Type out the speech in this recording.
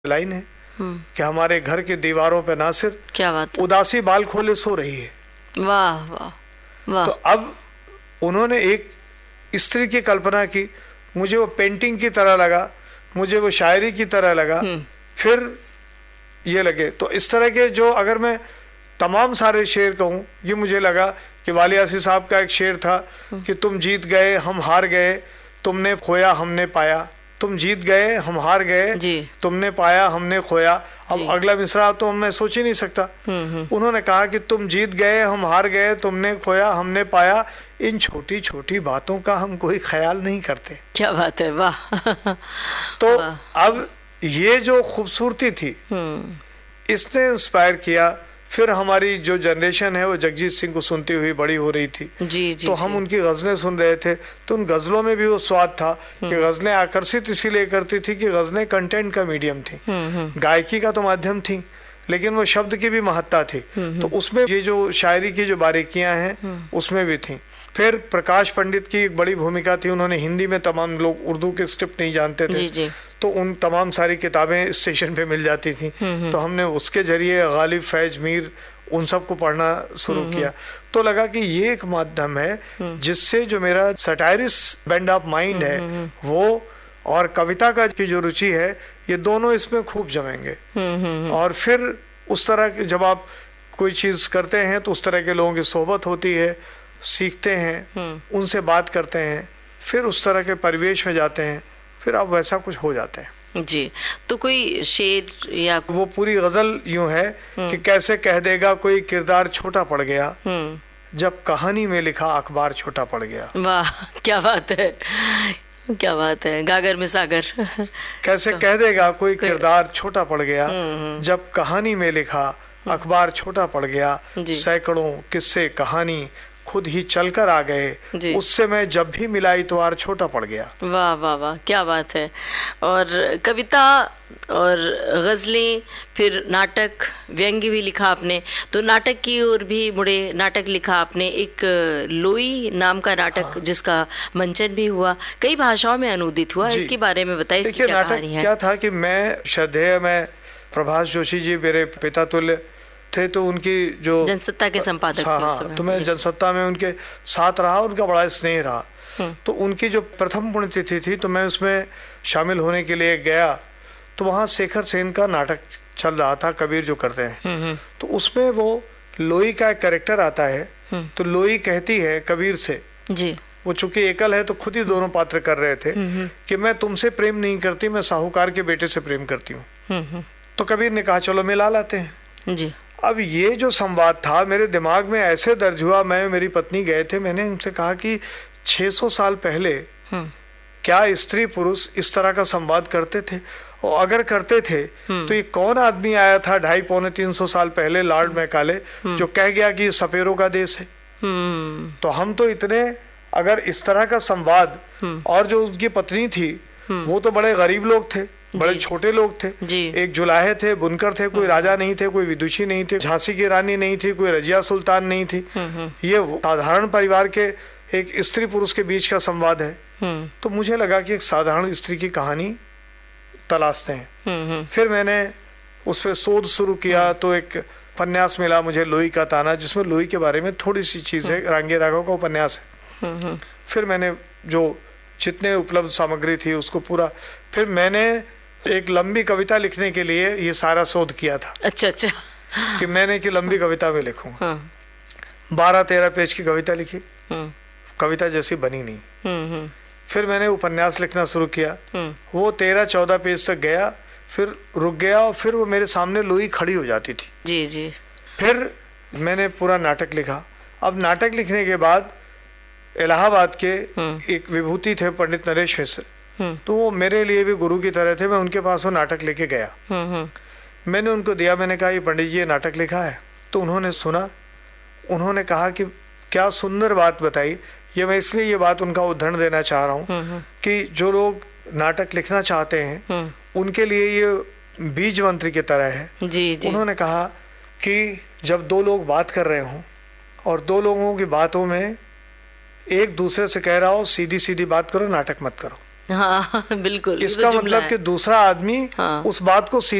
Line है कि हमारे घर की दीवारों पे नासिर क्या बात है, उदासी बाल खोले सो रही है। वाह वाह वाह। तो अब उन्होंने एक स्त्री की कल्पना की, मुझे वो पेंटिंग की तरह लगा, मुझे वो शायरी की तरह लगा, फिर ये लगे। तो इस तरह के जो अगर मैं तमाम सारे शेर कहूँ, ये मुझे लगा कि वाली आसी साहब का एक शेर था कि तुम जीत गए हम हार गए, तुमने खोया हमने पाया, तुम जीत गए हम हार गए, तुमने पाया हमने खोया। अब अगला मिसरा तो मैं सोच ही नहीं सकता। उन्होंने कहा कि तुम जीत गए हम हार गए, तुमने खोया हमने पाया, इन छोटी छोटी बातों का हम कोई ख्याल नहीं करते। क्या बात है, वाह। तो अब ये जो खूबसूरती थी इसने इंस्पायर किया। फिर हमारी जो जनरेशन है वो जगजीत सिंह को सुनती हुई बड़ी हो रही थी। तो हम उनकी गज़लें सुन रहे थे, तो उन गज़लों में भी वो स्वाद था कि गज़लें आकर्षित इसीलिए करती थी कि गज़लें कंटेंट का मीडियम थी, गायकी का तो माध्यम थी, लेकिन वो शब्द की भी महत्ता थी। तो उसमें ये जो शायरी की जो बारीकियां हैं उसमें भी थी। फिर प्रकाश पंडित की एक बड़ी भूमिका थी, उन्होंने हिंदी में, तमाम लोग उर्दू के स्क्रिप्ट नहीं जानते थे, तो उन तमाम सारी किताबें स्टेशन पे मिल जाती थी, तो हमने उसके जरिए गालिब, फैज, मीर, उन सब को पढ़ना शुरू किया। तो लगा कि ये एक माध्यम है जिससे जो मेरा सटायरिस बेंड ऑफ माइंड है वो और कविता का की जो रुचि है, ये दोनों इसमें खूब जमेंगे। और फिर उस तरह के जब आप कोई चीज़ करते हैं तो उस तरह के लोगों की सोहबत होती है, सीखते हैं, उनसे बात करते हैं, फिर उस तरह के परिवेश में जाते हैं, फिर आप वैसा कुछ हो जाते हैं। जी, तो कोई शेर या वो पूरी गजल यूं है कि कैसे कह देगा कोई किरदार छोटा पड़ गया, जब कहानी में लिखा अखबार छोटा पड़ गया। वाह, क्या बात है, क्या बात है, गागर में सागर। कैसे कह देगा कोई किरदार छोटा पड़ गया, जब कहानी में लिखा अखबार छोटा पड़ गया, सैकड़ों किस्से कहानी खुद ही चलकर आ गए, उससे मैं जब भी मिला इतवार छोटा पड़ गया। वाह वाह वाह, क्या बात है। और कविता और गज़लें, फिर नाटक, व्यंग्य भी लिखा आपने, तो नाटक की ओर भी मुड़े, नाटक लिखा आपने, एक लोई नाम का नाटक जिसका मंचन भी हुआ, कई भाषाओं में अनुदित हुआ, इसके बारे में बताइए, इसकी क्या कहानी है? क्या था कि मैं श्रद्धेय में प्रभास जोशी जी मेरे पिता तुल्य थे, तो उनकी जो जनसत्ता के संपादक थे, तो मैं जनसत्ता में उनके साथ रहा, उनका बड़ा स्नेह रहा। तो उनकी जो प्रथम पुण्यतिथि थी तो मैं उसमें शामिल होने के लिए गया, तो वहाँ शेखर सेन का नाटक चल रहा था, कबीर जो करते हैं, तो उसमें वो लोई का एक कैरेक्टर आता है। तो लोई कहती है कबीर से, जी, वो चूंकि एकल है तो खुद ही दोनों पात्र कर रहे थे, कि मैं तुमसे प्रेम नहीं करती, मैं साहूकार के बेटे से प्रेम करती हूँ। तो कबीर ने कहा चलो मिला लाते हैं। जी, अब ये जो संवाद था मेरे दिमाग में ऐसे दर्ज हुआ, मैं मेरी पत्नी गए थे, मैंने उनसे कहा कि 600 साल पहले क्या स्त्री पुरुष इस तरह का संवाद करते थे, और अगर करते थे तो ये कौन आदमी आया था 250-300 साल पहले, लॉर्ड मैकाले, जो कह गया कि ये सपेरों का देश है। तो हम तो इतने, अगर इस तरह का संवाद, और जो उनकी पत्नी थी वो तो बड़े गरीब लोग थे, बड़े छोटे लोग थे, एक जुलाहे थे, बुनकर थे, कोई राजा नहीं थे, कोई विदुषी नहीं थे, झांसी की रानी नहीं थी, कोई रजिया सुल्तान नहीं थी, ये साधारण परिवार के एक स्त्री पुरुष के बीच का संवाद है। तो मुझे लगा कि एक साधारण स्त्री की कहानी तलाशते हैं। फिर मैंने उस पर शोध शुरू किया, तो एक उपन्यास मिला मुझे, लोई का ताना, जिसमें लोई के बारे में थोड़ी सी चीज है, रांगे राघव का उपन्यास है। फिर मैंने जो जितने उपलब्ध सामग्री थी उसको पूरा, फिर मैंने एक लंबी कविता लिखने के लिए ये सारा शोध किया था। अच्छा अच्छा, कि मैंने कि लंबी कविता में लिखूंगा। 12-13 पेज की कविता लिखी, कविता जैसी बनी नहीं। फिर मैंने उपन्यास लिखना शुरू किया, वो 13-14 पेज तक गया, फिर रुक गया, और फिर वो मेरे सामने लोई खड़ी हो जाती थी। जी जी। फिर मैंने पूरा नाटक लिखा। अब नाटक लिखने के बाद इलाहाबाद के एक विभूति थे पंडित नरेश मिश्र, तो वो मेरे लिए भी गुरु की तरह थे। मैं उनके पास वो नाटक लेके गया, मैंने उनको दिया, मैंने कहा ये पंडित जी ये नाटक लिखा है। तो उन्होंने सुना, उन्होंने कहा कि क्या सुंदर बात बताई। ये मैं इसलिए ये बात उनका उदाहरण देना चाह रहा हूँ कि जो लोग नाटक लिखना चाहते हैं उनके लिए ये बीज मंत्र की तरह है। जी, जी। उन्होंने कहा कि जब दो लोग बात कर रहे हों और दो लोगों की बातों में एक दूसरे से कह रहा हो सीधी सीधी बात करो, नाटक मत करो। हाँ बिल्कुल, इसका मतलब कि दूसरा आदमी हाँ। उस बात को